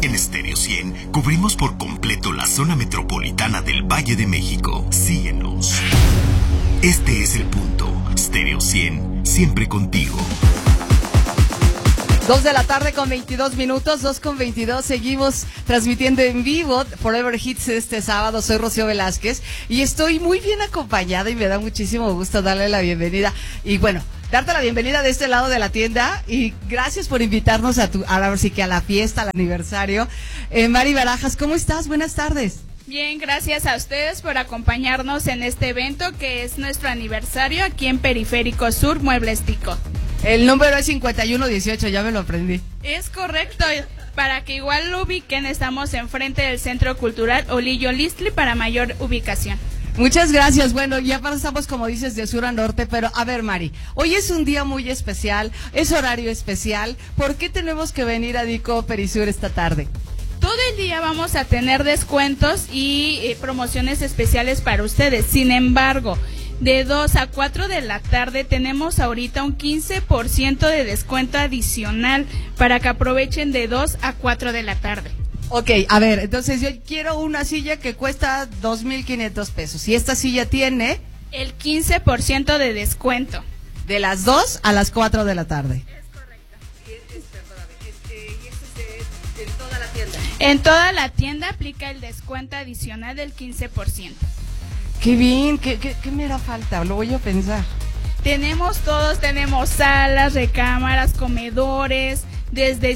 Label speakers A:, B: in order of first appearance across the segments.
A: En Stereo 100 cubrimos por completo la zona metropolitana del Valle de México. Síguenos. Este es el punto. Stereo 100, siempre contigo.
B: 2 de la tarde con 22 minutos, 2:22, seguimos transmitiendo en vivo Forever Hits este sábado. Soy Rocío Velázquez y estoy muy bien acompañada y me da muchísimo gusto darle la bienvenida. Y bueno, darte la bienvenida de este lado de la tienda y gracias por invitarnos a la fiesta, al aniversario. Mari Barajas, ¿cómo estás? Buenas tardes.
C: Bien, gracias a ustedes por acompañarnos en este evento que es nuestro aniversario aquí en Periférico Sur, Muebles Dico.
B: El número es 5118, ya me lo aprendí.
C: Es correcto, para que igual lo ubiquen, estamos enfrente del Centro Cultural Olillo Listli para mayor ubicación.
B: Muchas gracias. Bueno, ya pasamos, como dices, de sur a norte, pero a ver, Mari, hoy es un día muy especial, es horario especial. ¿Por qué tenemos que venir a Dico Perisur esta tarde?
C: Todo el día vamos a tener descuentos y promociones especiales para ustedes. Sin embargo, de 2 a 4 de la tarde tenemos ahorita un 15% de descuento adicional para que aprovechen de 2 a 4 de la tarde.
B: Ok, a ver, entonces yo quiero una silla que cuesta 2,500 pesos. Y esta silla tiene
C: el 15% de descuento.
B: De las 2 a las 4 de la tarde.
C: Es correcto.
B: ¿Y esto es en toda la tienda?
C: En toda la tienda aplica el descuento adicional del 15%.
B: Qué bien, ¿qué me hará falta? Lo voy a pensar.
C: Tenemos salas, recámaras, comedores, desde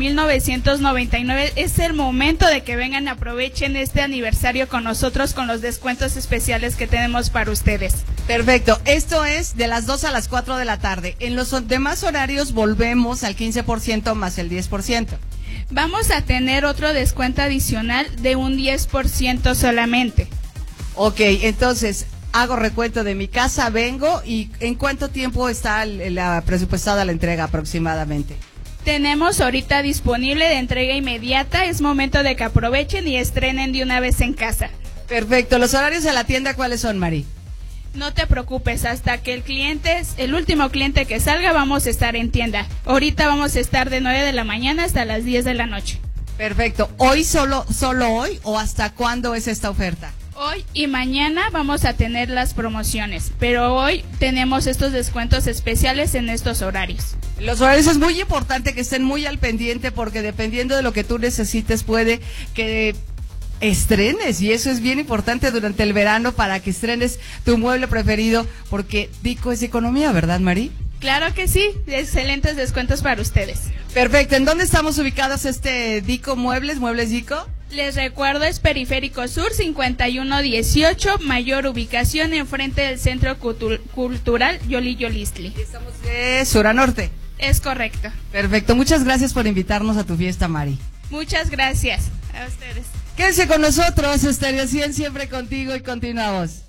C: 5,999. Es el momento de que vengan, aprovechen este aniversario con nosotros con los descuentos especiales que tenemos para ustedes.
B: Perfecto, esto es de las 2 a las 4 de la tarde. En los demás horarios volvemos al 15% más el 10%.
C: Vamos a tener otro descuento adicional de un 10% solamente.
B: Ok, entonces hago recuento de mi casa, vengo y ¿en cuánto tiempo está la presupuestada la entrega aproximadamente?
C: Tenemos ahorita disponible de entrega inmediata, es momento de que aprovechen y estrenen de una vez en casa.
B: Perfecto, ¿los horarios de la tienda cuáles son, Mari?
C: No te preocupes, hasta que el último cliente que salga vamos a estar en tienda. Ahorita vamos a estar de 9 de la mañana hasta las 10 de la noche.
B: Perfecto, ¿hoy solo hoy o hasta cuándo es esta oferta?
C: Hoy y mañana vamos a tener las promociones, pero hoy tenemos estos descuentos especiales en estos horarios.
B: Los horarios es muy importante que estén muy al pendiente porque dependiendo de lo que tú necesites puede que estrenes y eso es bien importante durante el verano para que estrenes tu mueble preferido porque Dico es economía, ¿verdad, Mari?
C: Claro que sí, excelentes descuentos para ustedes.
B: Perfecto, ¿en dónde estamos ubicados Dico Muebles Dico?
C: Les recuerdo, es Periférico Sur 5118, mayor ubicación enfrente del Centro Cultural Olillo Listli.
B: Estamos de sur a norte.
C: Es correcto.
B: Perfecto, muchas gracias por invitarnos a tu fiesta, Mari.
C: Muchas gracias a ustedes.
B: Quédense con nosotros, Stereo 100, siempre contigo y continuamos.